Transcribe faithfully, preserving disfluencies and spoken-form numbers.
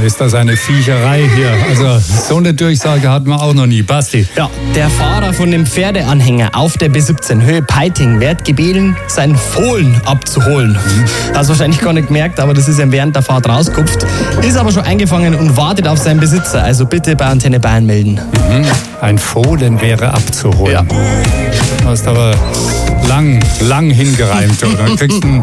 ist das eine Viecherei hier. Also so eine Durchsage hatten wir auch noch nie. Basti. Ja, der Fahrer von dem Pferdeanhänger auf der B siebzehn Höhe Peiting wird gebeten, sein Fohlen abzuholen. Mhm. Hast wahrscheinlich gar nicht gemerkt, aber das ist ihm während der Fahrt rausgekupft. Ist aber schon eingefangen und wartet auf seinen Besitzer. Also bitte bei Antenne Bayern melden. Mhm. Ein Fohlen wäre abzuholen. Ja. Du hast aber lang, lang hingereimt. Oder? Du kriegst einen